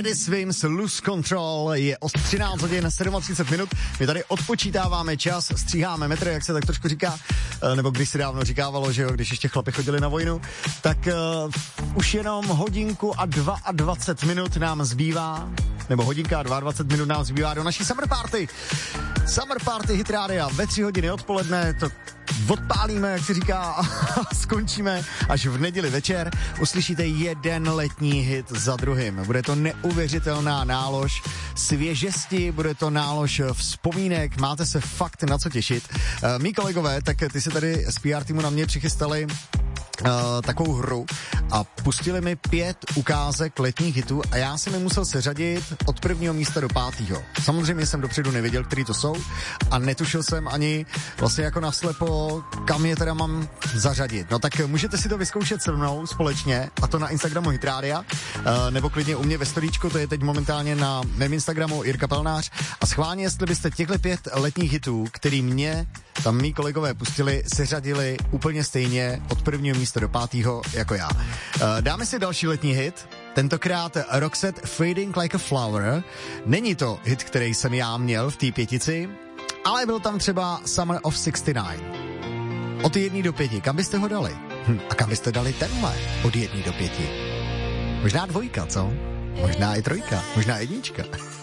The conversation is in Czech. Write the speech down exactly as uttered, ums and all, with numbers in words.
Teddy Swims, Lose Control, je o třináct hodin třicet sedm minut. My tady odpočítáváme čas, stříháme metry, jak se tak trošku říká, nebo když si dávno říkávalo, že jo, když ještě chlapi chodili na vojnu, tak uh, už jenom hodinku a dvacet dva minut nám zbývá, nebo hodinka a dvacet dva minut nám zbývá do naší Summer Party. Summer Party Hit Rádia ve tři hodiny odpoledne, to odpálíme, jak se říká, a skončíme až v neděli večer. Uslyšíte jeden letní hit za druhým. Bude to neuvěřitelná nálož svěžesti, bude to nálož vzpomínek, máte se fakt na co těšit. Uh, mí kolegové, tak ty se tady z P R týmu na mě přichystali Uh, takovou hru a pustili mi pět ukázek letních hitů a já jsem je musel seřadit od prvního místa do pátého. Samozřejmě jsem dopředu nevěděl, který to jsou a netušil jsem ani vlastně jako naslepo, kam je teda mám zařadit. No tak můžete si to vyzkoušet se mnou společně a to na Instagramu Hit Rádia, uh, nebo klidně u mě ve storíčku, to je teď momentálně na mém Instagramu Jirka Pelnář a schválně, jestli byste těchto pět letních hitů, který mě tam mý kolegové pustili, seřadili úplně stejně od prvního místa do pátého jako já. Dáme si další letní hit, tentokrát Roxette Fading Like a Flower. Není to hit, který jsem já měl v té pětici, ale byl tam třeba Summer of šedesát devět. Od jedné do pěti, kam byste ho dali? Hm, a kam byste dali tenhle od jedné do pěti? Možná dvojka, co? Možná i trojka, možná jednička.